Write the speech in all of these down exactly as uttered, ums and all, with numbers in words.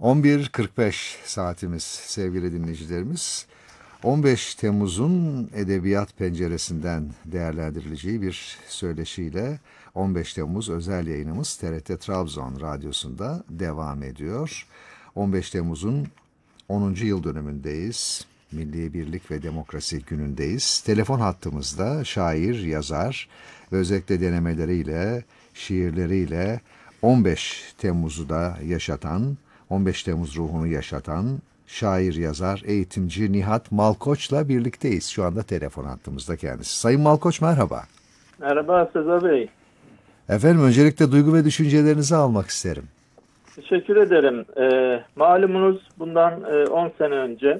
on bir kırk beş saatimiz sevgili dinleyicilerimiz. on beş Temmuz'un edebiyat penceresinden değerlendirileceği bir söyleşiyle on beş Temmuz özel yayınımız T R T Trabzon Radyosu'nda devam ediyor. on beş Temmuz'un onuncu yıl dönümündeyiz. Milli Birlik ve Demokrasi günündeyiz. Telefon hattımızda şair, yazar ve özellikle denemeleriyle, şiirleriyle on beş Temmuz'u da yaşatan, on beş Temmuz ruhunu yaşatan şair, yazar, eğitimci Nihat Malkoç'la birlikteyiz. Şu anda telefon hattımızda kendisi. Sayın Malkoç merhaba. Merhaba Sezer Bey. Efendim öncelikle duygu ve düşüncelerinizi almak isterim. Teşekkür ederim. Ee, malumunuz bundan e, on sene önce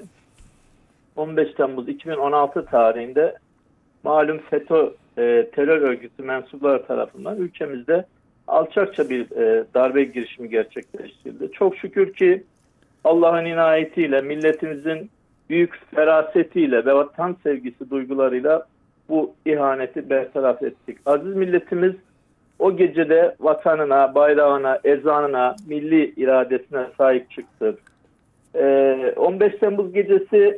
on beş Temmuz iki bin on altı tarihinde malum FETÖ e, terör örgütü mensupları tarafından ülkemizde alçakça bir e, darbe girişimi gerçekleştirildi. Çok şükür ki Allah'ın inayetiyle, milletimizin büyük ferasetiyle ve vatan sevgisi duygularıyla bu ihaneti bertaraf ettik. Aziz milletimiz o gecede vatanına, bayrağına, ezanına, milli iradesine sahip çıktı. Ee, on beş Temmuz gecesi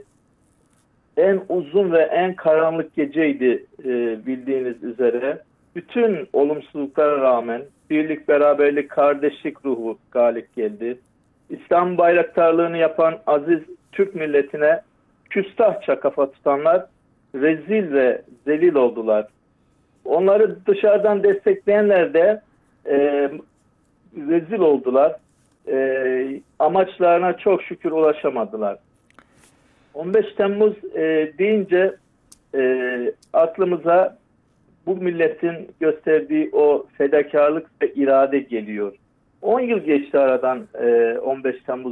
en uzun ve en karanlık geceydi e, bildiğiniz üzere. Bütün olumsuzluklara rağmen birlik, beraberlik, kardeşlik ruhu galip geldi. İslam bayraktarlığını yapan aziz Türk milletine küstahça kafa tutanlar rezil ve zelil oldular. Onları dışarıdan destekleyenler de e, rezil oldular. E, amaçlarına çok şükür ulaşamadılar. on beş Temmuz e, deyince e, aklımıza bu milletin gösterdiği o fedakarlık ve irade geliyor. on yıl geçti aradan e, on beş Temmuz